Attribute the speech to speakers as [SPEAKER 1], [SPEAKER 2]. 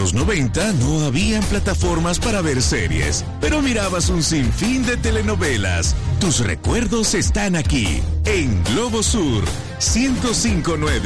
[SPEAKER 1] los 90 no habían plataformas para ver series, pero mirabas un sinfín de telenovelas. Tus recuerdos están aquí, en Globo Sur 105.9.